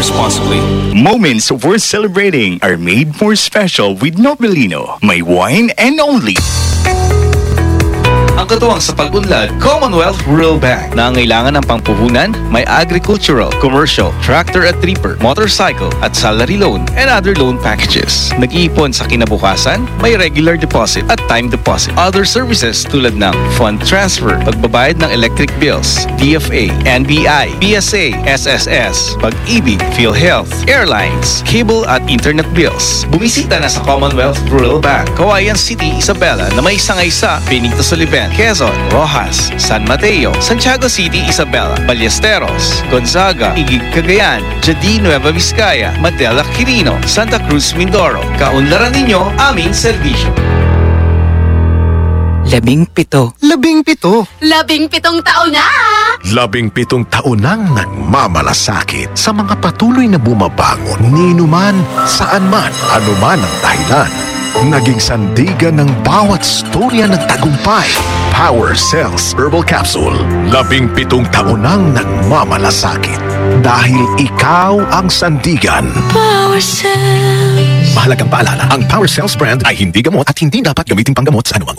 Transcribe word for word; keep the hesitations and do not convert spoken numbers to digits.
responsibly. Moments worth celebrating are made more special with Novelino. May wine and only. Ang katuwang sa pag-unlad, Commonwealth Rural Bank. Nangailangan ng pangpuhunan, may agricultural, commercial, tractor at reaper, motorcycle at salary loan and other loan packages. Nag-iipon sa kinabukasan, may regular deposit at time deposit. Other services tulad ng fund transfer, pagbabayad ng electric bills, D F A, N B I, P S A, S S S, Pag-ibig, PhilHealth, airlines, cable at internet bills. Bumisita na sa Commonwealth Rural Bank, Cauayan City, Isabela na may sangay sa Benito Soliven, Quezon, Rojas, San Mateo, Santiago City, Isabela, Ballesteros, Gonzaga, Igig, Cagayan, Jadi, Nueva Vizcaya, Madela, Quirino, Santa Cruz, Mindoro. Kaunlaran ninyo aming serbisyo. Labing pito. Labing pito. Labing pitong taon na! Labing pitong taon nang nagmamalasakit sa mga patuloy na bumabangon, ninuman, saan man, anuman ang dahilan. Naging sandigan ng bawat storya ng tagumpay. Power Cells Herbal Capsule. Labing pitong taon nang nagmamalasakit. Dahil ikaw ang sandigan. Power Cells. Mahalagang paalala, ang Power Cells brand ay hindi gamot at hindi dapat gamitin panggamot sa anumang